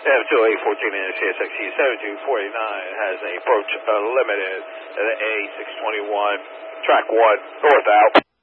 20814 in CSXC 7249 has an approach limited at A621, track 1, north out.